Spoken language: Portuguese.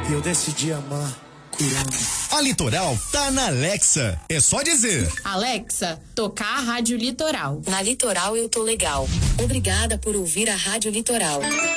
E eu decidi amar curando. A Litoral tá na Alexa. É só dizer: Alexa, tocar a Rádio Litoral. Na Litoral eu tô legal. Obrigada por ouvir a Rádio Litoral.